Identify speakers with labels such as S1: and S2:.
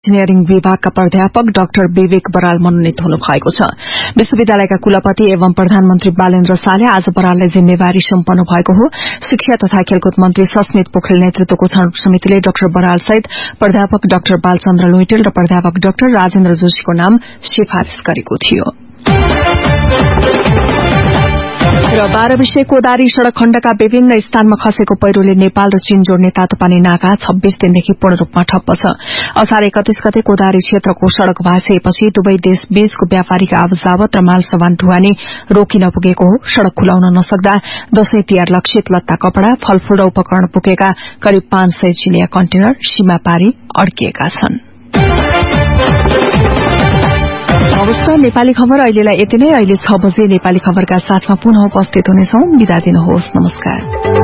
S1: Engineering विभागका प्राध्यापक doctor विवेक बराल मनोनित हुनु भएको छ। विश्वविद्यालयका कुलपति एवं प्रधानमन्त्री बालेन्द्र शाहले आज बराललाई जिम्मेवारी सुम्पनु भएको हो। शिक्षा तथा खेलकुद मन्त्री सस्मित पोखरेल नेतृत्वको छनौट समितिले डाक्टर बराल सहित प्राध्यापक डाक्टर बालचन्द्र लुइटेल र प्राध्यापक डाक्टर राजेन्द्र जोशीको नाम सिफारिश गरेको थियो। र 12 विषय कोदारी सड़क खण्डका विभिन्न स्थानमा खसेको पहिरोले नेपाल र चीन जोड्ने तातोपानी नाका 26 दिनदेखि पूर्ण रूपमा ठप्प छ। असार 31 गते कोदारी क्षेत्रको सड़क भाँसिएपछि दुवै देश बीचको व्यापारिक आवतजावत र माल सामान ढुवानी रोकिन पुगेको हो। सड़क खुलाउन नसक्दा दशैं तिहार लक्षित लत्ता कपड़ा फलफूल र उपकरण पुगेका करिब 500 चिनिया कन्टेनर सीमा पारी अड्किएका छन्। अवस्था नेपाली खबर अहिलेलाई यति नै। अहिले 6 बजे नेपाली खबरका साथमा पुनः उपस्थित हुनेछौं। बिदा दिनुहोस्। नमस्कार।